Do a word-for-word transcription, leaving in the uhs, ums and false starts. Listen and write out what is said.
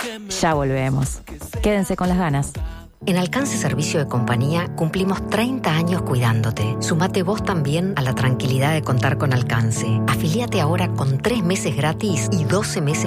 Ya volvemos. Quédense con las ganas. En Alcance Servicio de Compañía cumplimos treinta años cuidándote. Sumate vos también a la tranquilidad de contar con Alcance. Afilíate ahora con tres meses gratis y doce meses